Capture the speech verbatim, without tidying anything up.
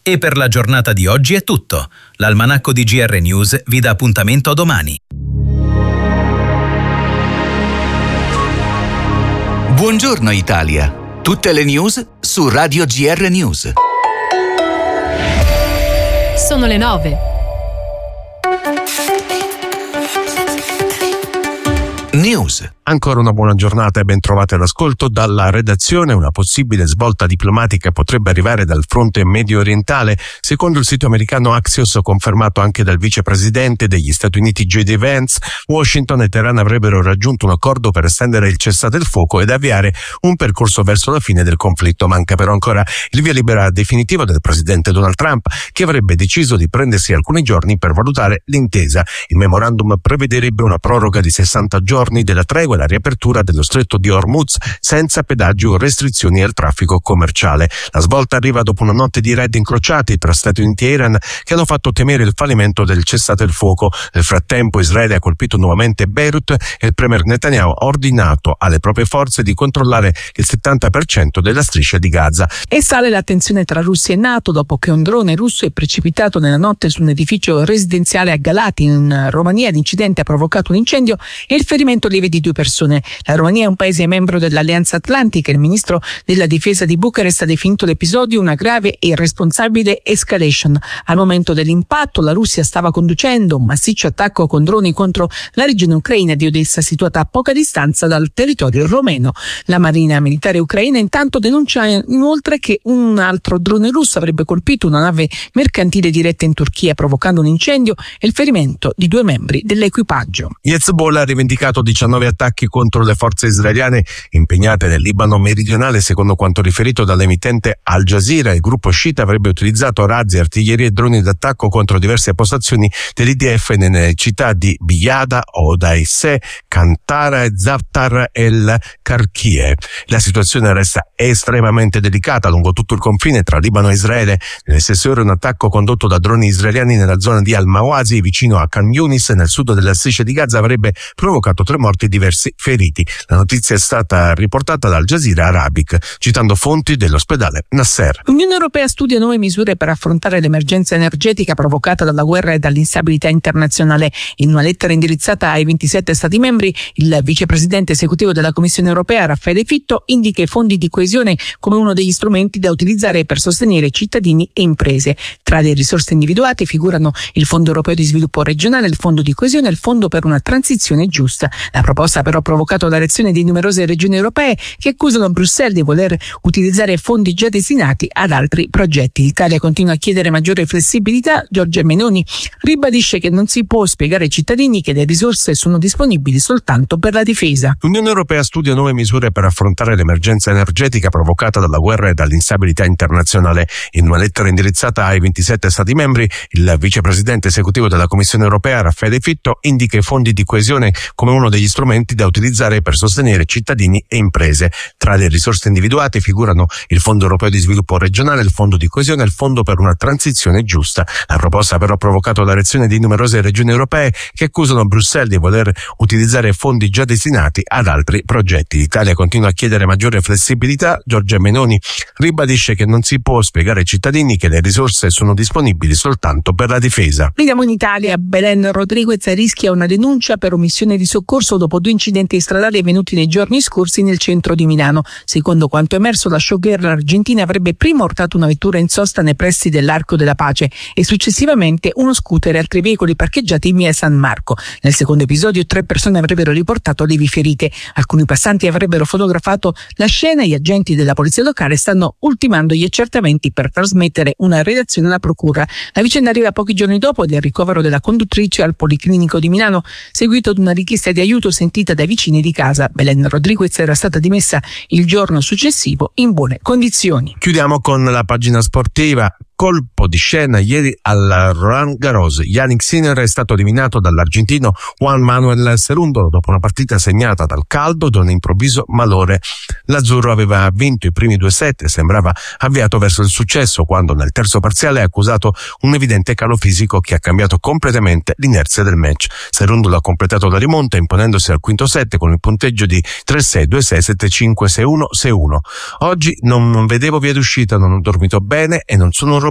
E per la giornata di oggi è tutto. L'Almanacco di G R News vi dà appuntamento a domani. Buongiorno Italia. Tutte le news su Radio G R News. Sono le nove. News. Ancora una buona giornata e ben trovate all'ascolto dalla redazione. Una possibile svolta diplomatica potrebbe arrivare dal fronte medio orientale. Secondo il sito americano Axios, confermato anche dal vicepresidente degli Stati Uniti J D Vance, Washington e Teheran avrebbero raggiunto un accordo per estendere il cessate il fuoco ed avviare un percorso verso la fine del conflitto. Manca però ancora il via libera definitivo del presidente Donald Trump, che avrebbe deciso di prendersi alcuni giorni per valutare l'intesa. Il memorandum prevederebbe una proroga di sessanta giorni della tregua e la riapertura dello stretto di Hormuz senza pedaggi o restrizioni al traffico commerciale. La svolta arriva dopo una notte di raid incrociati tra Stati Uniti e Iran che hanno fatto temere il fallimento del cessate il fuoco. Nel frattempo Israele ha colpito nuovamente Beirut e il premier Netanyahu ha ordinato alle proprie forze di controllare il settanta per cento della striscia di Gaza. E sale la tensione tra Russia e NATO dopo che un drone russo è precipitato nella notte su un edificio residenziale a Galati in Romania. L'incidente ha provocato un incendio e il ferimento lieve di due persone. La Romania è un paese membro dell'Alleanza Atlantica. Il ministro della difesa di Bucarest ha definito l'episodio una grave e irresponsabile escalation. Al momento dell'impatto la Russia stava conducendo un massiccio attacco con droni contro la regione ucraina di Odessa, situata a poca distanza dal territorio romeno. La marina militare ucraina intanto denuncia inoltre che un altro drone russo avrebbe colpito una nave mercantile diretta in Turchia, provocando un incendio e il ferimento di due membri dell'equipaggio. Hezbollah ha rivendicato diciannove attacchi contro le forze israeliane impegnate nel Libano meridionale. Secondo quanto riferito dall'emittente Al Jazeera, il gruppo sciita avrebbe utilizzato razzi, artiglierie e droni d'attacco contro diverse postazioni dell'I D F nelle città di Biyada, Odaiseh, Kantara e Zaftar el Karkie. La situazione resta estremamente delicata lungo tutto il confine tra Libano e Israele. Nelle stesse ore un attacco condotto da droni israeliani nella zona di Al-Mawasi, vicino a Khan Yunis, nel sud della striscia di Gaza, avrebbe provocato tre morti e diversi feriti. La notizia è stata riportata dal Al Jazeera Arabic, citando fonti dell'ospedale Nasser. L'Unione Europea studia nuove misure per affrontare l'emergenza energetica provocata dalla guerra e dall'instabilità internazionale. In una lettera indirizzata ai ventisette Stati membri, il vicepresidente esecutivo della Commissione Europea, Raffaele Fitto, indica i fondi di coesione come uno degli strumenti da utilizzare per sostenere cittadini e imprese. Tra le risorse individuate figurano il Fondo Europeo di Sviluppo Regionale, il Fondo di Coesione e il Fondo per una transizione giusta. La proposta ha però provocato la reazione di numerose regioni europee che accusano Bruxelles di voler utilizzare fondi già destinati ad altri progetti. L'Italia continua a chiedere maggiore flessibilità. Giorgia Meloni ribadisce che non si può spiegare ai cittadini che le risorse sono disponibili soltanto per la difesa. L'Unione Europea studia nuove misure per affrontare l'emergenza energetica provocata dalla guerra e dall'instabilità internazionale. In una lettera indirizzata ai ventisette Stati membri, il vicepresidente esecutivo della Commissione Europea, Raffaele Fitto, indica i fondi di coesione come uno degli strumenti da utilizzare per sostenere cittadini e imprese. Tra le risorse individuate figurano il Fondo Europeo di Sviluppo Regionale, il Fondo di Coesione e il Fondo per una transizione giusta. La proposta ha però provocato la reazione di numerose regioni europee che accusano Bruxelles di voler utilizzare fondi già destinati ad altri progetti. L'Italia continua a chiedere maggiore flessibilità. Giorgia Meloni ribadisce che non si può spiegare ai cittadini che le risorse sono disponibili soltanto per la difesa. Vediamo in Italia. Belen Rodriguez rischia una denuncia per omissione di soccorso dopo due incidenti stradali avvenuti nei giorni scorsi nel centro di Milano. Secondo quanto emerso, la showgirl argentina avrebbe prima urtato una vettura in sosta nei pressi dell'Arco della Pace e successivamente uno scooter e altri veicoli parcheggiati in via San Marco. Nel secondo episodio tre persone avrebbero riportato lievi ferite. Alcuni passanti avrebbero fotografato la scena. Gli agenti della polizia locale stanno ultimando gli accertamenti per trasmettere una relazione alla procura. La vicenda arriva pochi giorni dopo del ricovero della conduttrice al Policlinico di Milano, seguito ad una richiesta di aiuto sentita dai vicini di casa. Belen Rodriguez era stata dimessa il giorno successivo in buone condizioni. Chiudiamo con la pagina sportiva. Colpo di scena ieri al Roland Garros. Yannick Sinner è stato eliminato dall'argentino Juan Manuel Cerúndolo dopo una partita segnata dal caldo da un improvviso malore. L'azzurro aveva vinto i primi due set e sembrava avviato verso il successo quando nel terzo parziale ha accusato un evidente calo fisico che ha cambiato completamente l'inerzia del match. Cerúndolo ha completato la rimonta imponendosi al quinto set con il punteggio di tre sei, due sei, sette cinque, sei uno, sei uno. Oggi non vedevo via d'uscita, non ho dormito bene e non sono un